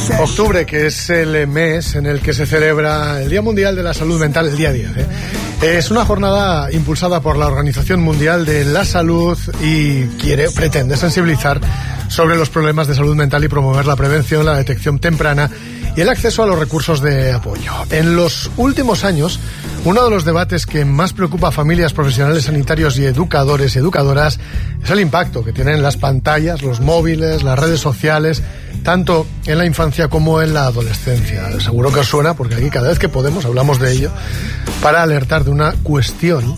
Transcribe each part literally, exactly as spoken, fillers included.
Octubre, que es el mes en el que se celebra el Día Mundial de la Salud Mental, el día diez. ¿eh? Es una jornada impulsada por la Organización Mundial de la Salud y quiere, pretende sensibilizar sobre los problemas de salud mental y promover la prevención, la detección temprana y el acceso a los recursos de apoyo. En los últimos años, uno de los debates que más preocupa a familias, profesionales sanitarios y educadores y educadoras es el impacto que tienen las pantallas, los móviles, las redes sociales, tanto en la infancia como en la adolescencia. Seguro que os suena, porque aquí cada vez que podemos hablamos de ello, para alertar de una cuestión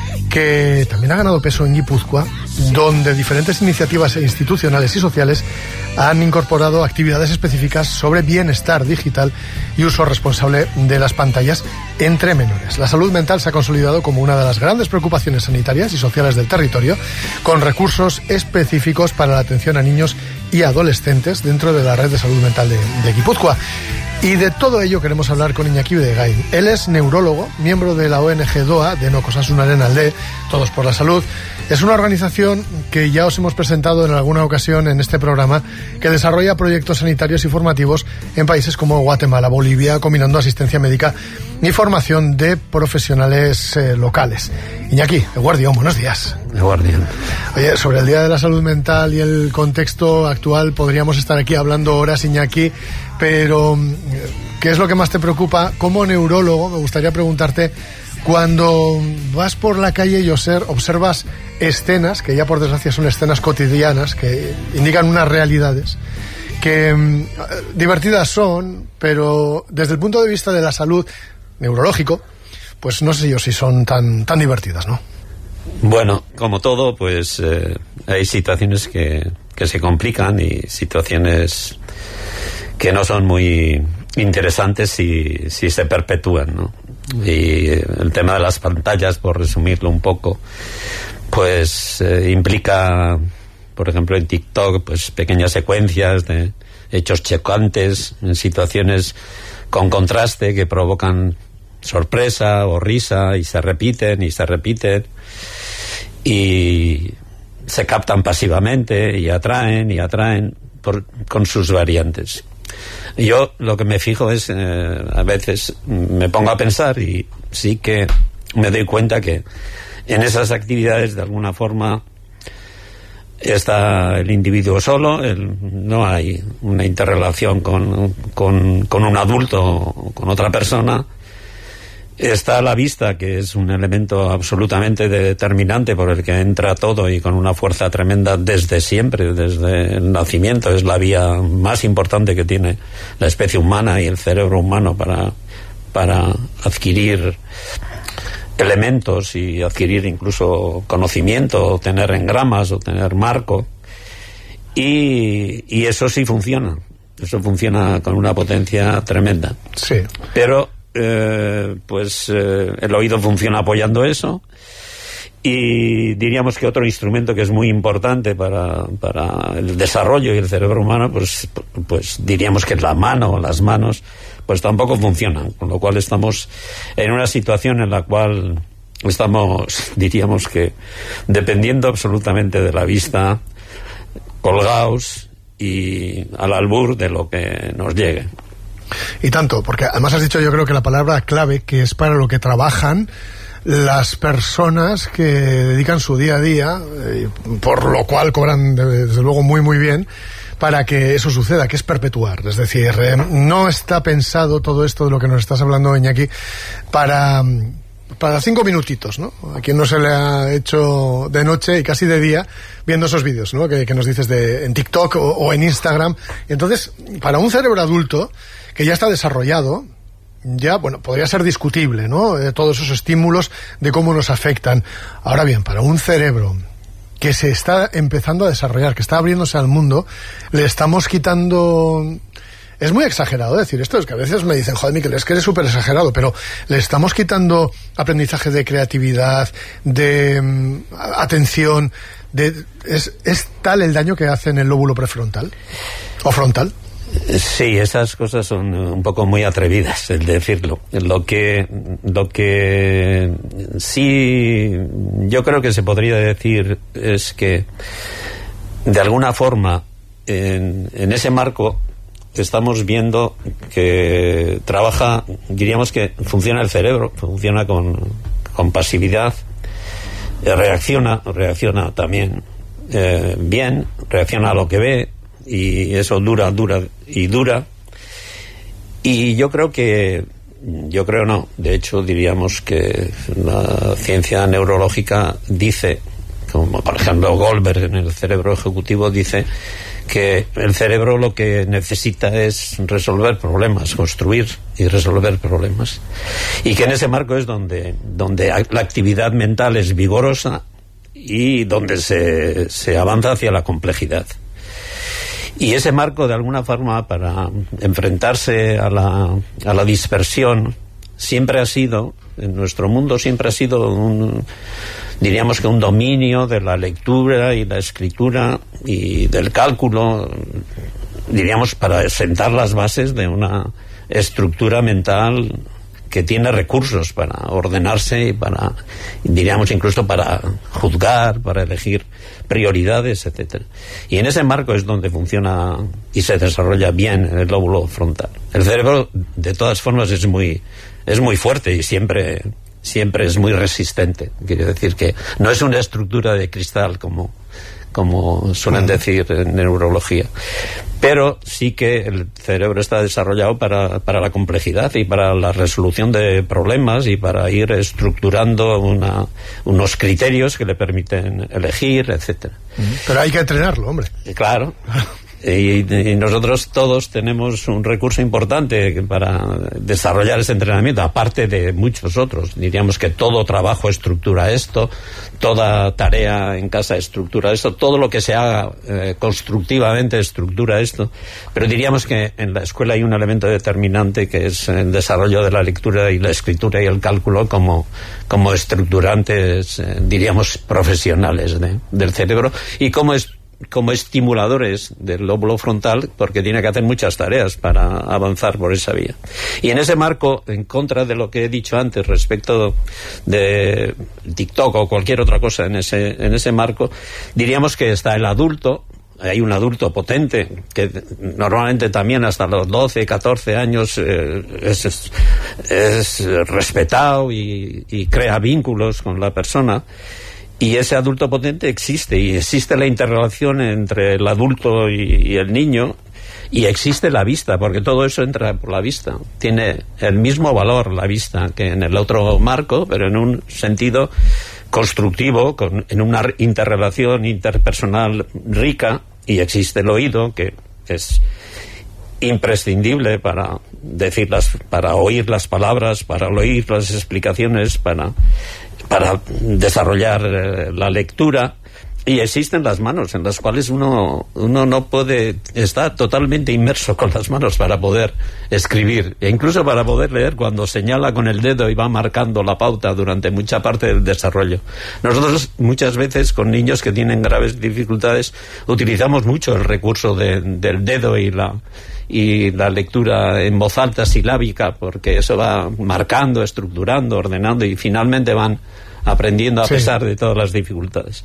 que también ha ganado peso en Guipúzcoa, donde diferentes iniciativas institucionales y sociales han incorporado actividades específicas sobre bienestar digital y uso responsable de las pantallas entre menores. La salud mental se ha consolidado como una de las grandes preocupaciones sanitarias y sociales del territorio, con recursos específicos para la atención a niños y adolescentes dentro de la red de salud mental de, de Guipúzcoa. Y de todo ello queremos hablar con Iñaki Bedegain. Él es neurólogo, miembro de la O N G DOA, de Osasunaren Alde, Todos por la Salud. Es una organización que ya os hemos presentado en alguna ocasión en este programa, que desarrolla proyectos sanitarios y formativos en países como Guatemala, Bolivia, combinando asistencia médica y formación de profesionales eh, locales. Iñaki, Eguardión, buenos días. Eguardión. Oye, sobre el Día de la Salud Mental y el contexto actual podríamos estar aquí hablando horas, Iñaki, pero ¿qué es lo que más te preocupa? Como neurólogo, me gustaría preguntarte, cuando vas por la calle y observas escenas, que ya por desgracia son escenas cotidianas, que indican unas realidades, que mm, divertidas son, pero desde el punto de vista de la salud neurológico, pues no sé yo si son tan, tan divertidas, ¿no? Bueno, como todo, pues eh, hay situaciones que, que se complican y situaciones que no son muy interesantes si, si se perpetúan, ¿no? Y el tema de las pantallas, por resumirlo un poco, pues eh, implica, por ejemplo, en TikTok, pues pequeñas secuencias de hechos chocantes en situaciones con contraste que provocan sorpresa o risa y se repiten y se repiten y se captan pasivamente y atraen y atraen por, con sus variantes. Yo lo que me fijo es, eh, a veces me pongo a pensar y sí que me doy cuenta que en esas actividades de alguna forma está el individuo solo, el, no hay una interrelación con, con, con un adulto o con otra persona. Está la vista, que es un elemento absolutamente determinante por el que entra todo y con una fuerza tremenda desde siempre, desde el nacimiento. Es la vía más importante que tiene la especie humana y el cerebro humano para, para adquirir elementos y adquirir incluso conocimiento, o tener engramas, o tener marco. Y, y eso sí funciona. Eso funciona con una potencia tremenda. Sí. Pero Eh, pues eh, el oído funciona apoyando eso, y diríamos que otro instrumento que es muy importante para, para el desarrollo y el cerebro humano, pues, pues diríamos que la mano o las manos pues tampoco funcionan, con lo cual estamos en una situación en la cual estamos, diríamos que dependiendo absolutamente de la vista, colgados y al albur de lo que nos llegue. Y tanto, porque además has dicho, yo creo que la palabra clave, que es para lo que trabajan las personas que dedican su día a día, eh, por lo cual cobran desde luego muy muy bien, para que eso suceda, que es perpetuar. Es decir, eh, no está pensado todo esto de lo que nos estás hablando, Iñaki, para, para cinco minutitos, ¿no? A quien no se le ha hecho de noche y casi de día viendo esos vídeos, ¿no? Que, que nos dices de, en TikTok o, o en Instagram. Entonces, para un cerebro adulto que ya está desarrollado, ya, bueno, podría ser discutible, ¿no? Eh, todos esos estímulos de cómo nos afectan. Ahora bien, para un cerebro que se está empezando a desarrollar, que está abriéndose al mundo, le estamos quitando... Es muy exagerado decir esto, es que a veces me dicen, joder, Miquel, es que eres súper exagerado, pero le estamos quitando aprendizaje de creatividad, de um, atención, de es, es tal el daño que hace en el lóbulo prefrontal o frontal. Sí, esas cosas son un poco muy atrevidas, el decirlo. Lo que, lo que sí yo creo que se podría decir es que de alguna forma en, en ese marco estamos viendo que trabaja, diríamos que funciona el cerebro, funciona con, con pasividad, eh, reacciona, reacciona también eh, bien, reacciona a lo que ve, y eso dura, dura y dura. Y yo creo que, yo creo no, de hecho diríamos que la ciencia neurológica dice, como por ejemplo Goldberg en el cerebro ejecutivo dice que el cerebro lo que necesita es resolver problemas, construir y resolver problemas, y que en ese marco es donde, donde la actividad mental es vigorosa y donde se, se avanza hacia la complejidad. Y ese marco, de alguna forma, para enfrentarse a la, a la dispersión, siempre ha sido, en nuestro mundo, siempre ha sido un, diríamos que un dominio de la lectura y la escritura y del cálculo, diríamos, para sentar las bases de una estructura mental que tiene recursos para ordenarse y para, diríamos, incluso para juzgar, para elegir prioridades, etcétera. Y en ese marco es donde funciona y se desarrolla bien el lóbulo frontal. El cerebro, de todas formas, es muy, es muy fuerte y siempre, siempre es muy resistente. Quiere decir que no es una estructura de cristal como, como suelen decir en neurología. Pero sí que el cerebro está desarrollado para, para la complejidad y para la resolución de problemas y para ir estructurando una, unos criterios que le permiten elegir, etcétera. Pero hay que entrenarlo, hombre. Claro. Y, y nosotros todos tenemos un recurso importante para desarrollar ese entrenamiento, aparte de muchos otros. Diríamos que todo trabajo estructura esto, toda tarea en casa estructura esto, todo lo que se haga eh, constructivamente estructura esto. Pero diríamos que en la escuela hay un elemento determinante, que es el desarrollo de la lectura y la escritura y el cálculo como, como estructurantes, eh, diríamos, profesionales de, del cerebro, y como es como estimuladores del lóbulo frontal, porque tiene que hacer muchas tareas para avanzar por esa vía. Y en ese marco, en contra de lo que he dicho antes respecto de TikTok o cualquier otra cosa en ese, en ese marco, diríamos que está el adulto. Hay un adulto potente que normalmente también hasta los doce, catorce años eh, es, es, es respetado y, y crea vínculos con la persona. Y ese adulto potente existe, y existe la interrelación entre el adulto y, y el niño, y existe la vista, porque todo eso entra por la vista. Tiene el mismo valor la vista que en el otro marco, pero en un sentido constructivo, con, en una interrelación interpersonal rica, y existe el oído, que es imprescindible para decir las, para oír las palabras, para oír las explicaciones, para para desarrollar eh, la lectura. Y existen las manos, en las cuales uno, uno no puede, está totalmente inmerso con las manos para poder escribir, e incluso para poder leer cuando señala con el dedo y va marcando la pauta durante mucha parte del desarrollo. Nosotros muchas veces con niños que tienen graves dificultades utilizamos mucho el recurso de, del dedo y la, y la lectura en voz alta silábica, porque eso va marcando, estructurando, ordenando, y finalmente van aprendiendo a sí. pesar de todas las dificultades.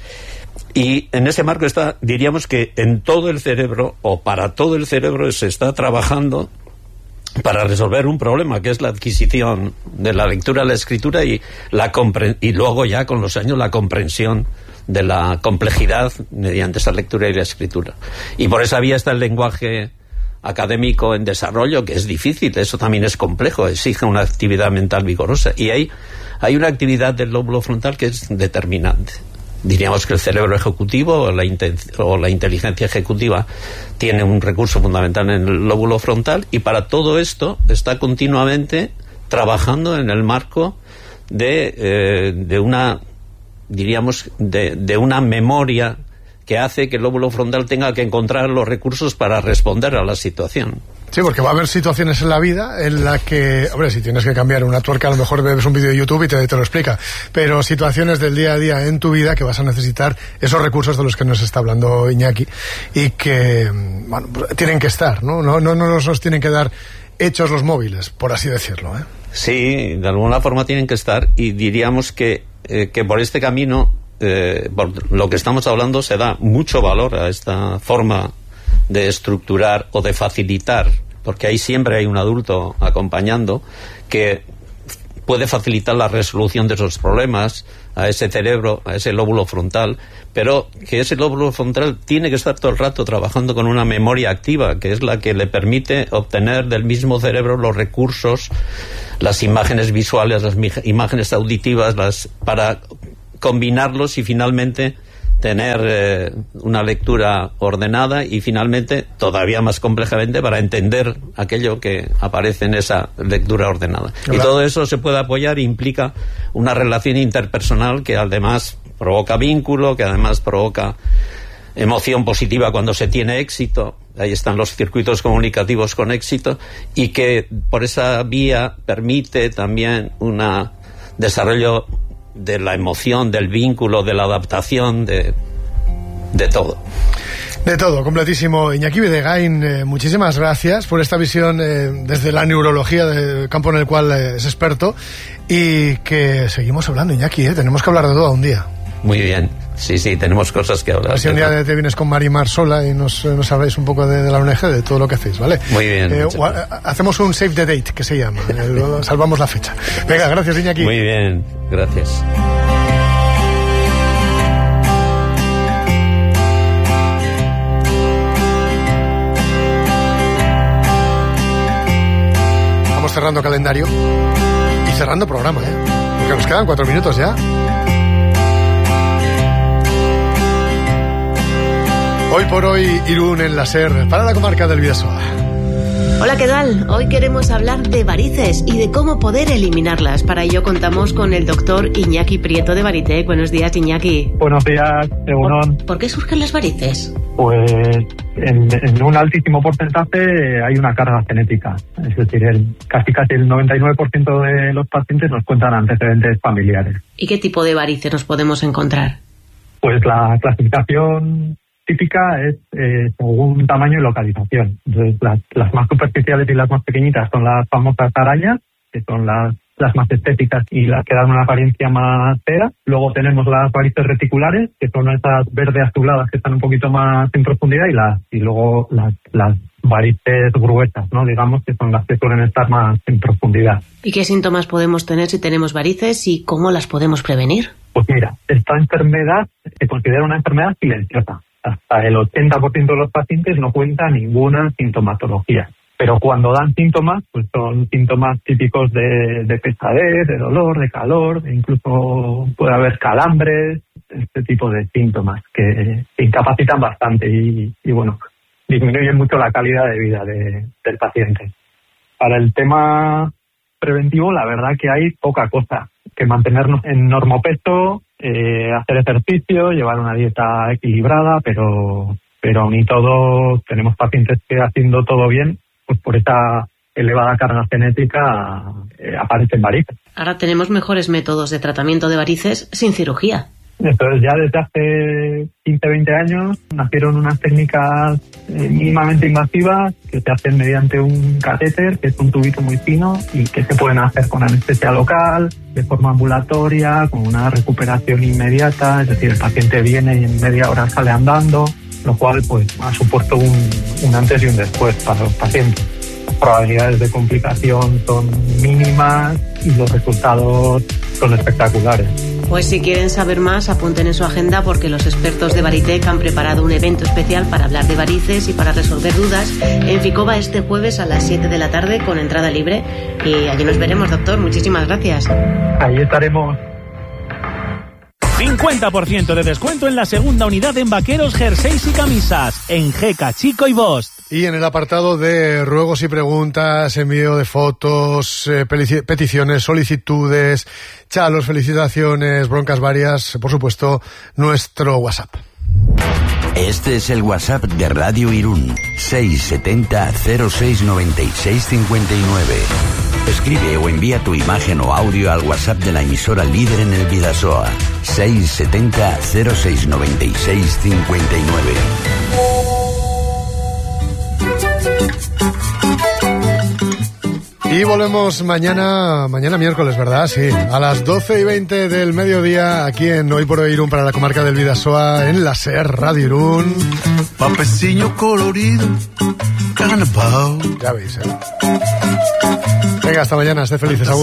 Y en ese marco está, diríamos que en todo el cerebro, o para todo el cerebro, se está trabajando para resolver un problema, que es la adquisición de la lectura, la escritura y, la compre- y luego ya con los años la comprensión de la complejidad mediante esa lectura y la escritura. Y por esa vía está el lenguaje académico en desarrollo, que es difícil, eso también es complejo, exige una actividad mental vigorosa. Y hay, hay una actividad del lóbulo frontal que es determinante. Diríamos que el cerebro ejecutivo o la, o la inteligencia ejecutiva tiene un recurso fundamental en el lóbulo frontal, y para todo esto está continuamente trabajando en el marco de, eh, de una, diríamos, de, de una memoria que hace que el lóbulo frontal tenga que encontrar los recursos para responder a la situación. Sí, porque va a haber situaciones en la vida en la que, hombre, si tienes que cambiar una tuerca, a lo mejor ves un vídeo de YouTube y te, te lo explica, pero situaciones del día a día en tu vida que vas a necesitar esos recursos de los que nos está hablando Iñaki, y que, bueno, tienen que estar, ¿no? No, no, no nos los tienen que dar hechos los móviles, por así decirlo, ¿eh? Sí, de alguna forma tienen que estar, y diríamos que, eh, que por este camino, eh, por lo que estamos hablando, se da mucho valor a esta forma de estructurar o de facilitar, porque ahí siempre hay un adulto acompañando que puede facilitar la resolución de esos problemas a ese cerebro, a ese lóbulo frontal, pero que ese lóbulo frontal tiene que estar todo el rato trabajando con una memoria activa, que es la que le permite obtener del mismo cerebro los recursos, las imágenes visuales, las imágenes auditivas, las, para combinarlos y finalmente tener eh, una lectura ordenada y finalmente, todavía más complejamente, para entender aquello que aparece en esa lectura ordenada. Claro. Y todo eso se puede apoyar e implica una relación interpersonal que además provoca vínculo, que además provoca emoción positiva cuando se tiene éxito. Ahí están los circuitos comunicativos con éxito, y que por esa vía permite también un desarrollo de la emoción, del vínculo, de la adaptación, de, de todo. De todo, completísimo. Iñaki Bidegain, eh, muchísimas gracias por esta visión eh, desde la neurología, del campo en el cual eh, es experto, y que seguimos hablando, Iñaki, ¿eh? Tenemos que hablar de todo un día. Muy bien, sí, sí, tenemos cosas que hablar. Si un día te vienes con Marimar sola y nos, nos habláis un poco de, de la O N G, de todo lo que hacéis, ¿vale? Muy bien. Eh, hacemos un save the date, que se llama, eh, salvamos la fecha. Venga, gracias, Iñaki. Muy bien, gracias. Vamos cerrando calendario y cerrando programa, ¿eh? Porque nos quedan cuatro minutos ya. Hoy por hoy, Irún en la SER, para la comarca del Bidasoa. Hola, ¿qué tal? Hoy queremos hablar de varices y de cómo poder eliminarlas. Para ello contamos con el doctor Iñaki Prieto de Varitec. Buenos días, Iñaki. Buenos días, Egunon. ¿Por, ¿Por qué surgen las varices? Pues en, en un altísimo porcentaje hay una carga genética. Es decir, el, casi casi el noventa y nueve por ciento de los pacientes nos cuentan antecedentes familiares. ¿Y qué tipo de varices nos podemos encontrar? Pues la clasificación típica es eh, según tamaño y localización. Entonces, las, las más superficiales y las más pequeñitas son las famosas arañas, que son las, las más estéticas y las que dan una apariencia más fea. Luego tenemos las varices reticulares, que son esas verde azuladas que están un poquito más en profundidad, y las y luego las, las varices gruesas, ¿no? Digamos, que son las que suelen estar más en profundidad. ¿Y qué síntomas podemos tener si tenemos varices y cómo las podemos prevenir? Pues mira, esta enfermedad se considera una enfermedad silenciosa. Hasta el ochenta por ciento de los pacientes no cuenta ninguna sintomatología. Pero cuando dan síntomas, pues son síntomas típicos de, de pesadez, de dolor, de calor, e incluso puede haber calambres, este tipo de síntomas que incapacitan bastante y, y bueno, disminuyen mucho la calidad de vida de, del paciente. Para el tema preventivo, la verdad que hay poca cosa. Que mantenernos en normopeso, eh, hacer ejercicio, llevar una dieta equilibrada, pero pero aún y todo tenemos pacientes que, haciendo todo bien, pues por esa elevada carga genética eh, aparecen varices. Ahora tenemos mejores métodos de tratamiento de varices sin cirugía. Entonces, ya desde hace quince a veinte años nacieron unas técnicas eh, mínimamente invasivas que se hacen mediante un catéter, que es un tubito muy fino, y que se pueden hacer con anestesia local, de forma ambulatoria, con una recuperación inmediata. Es decir, el paciente viene y en media hora sale andando, lo cual pues ha supuesto un, un antes y un después para los pacientes. Las probabilidades de complicación son mínimas y los resultados son espectaculares. Pues si quieren saber más, apunten en su agenda, porque los expertos de Varitec han preparado un evento especial para hablar de varices y para resolver dudas en Ficoba este jueves a las siete de la tarde con entrada libre. Y allí nos veremos, doctor. Muchísimas gracias. Ahí estaremos. cincuenta por ciento de descuento en la segunda unidad en vaqueros, jerseys y camisas en Jeca, Chico y Bost. Y en el apartado de ruegos y preguntas, envío de fotos, eh, peticiones, solicitudes, chalos, felicitaciones, broncas varias, por supuesto, nuestro WhatsApp. Este es el WhatsApp de Radio Irún, seis setenta cero seis noventa y seis cincuenta y nueve. Escribe o envía tu imagen o audio al WhatsApp de la emisora líder en el Bidasoa, seis setenta cero seis noventa y seis cincuenta y nueve. Y volvemos mañana, mañana miércoles, ¿verdad? Sí, a las doce y veinte del mediodía, aquí en Hoy por Hoy Irún para la comarca del Bidasoa, en la SER Radio Irún. Papeciño colorido, carnaval. Ya veis, ¿eh? Venga, hasta mañana, esté felices, agur.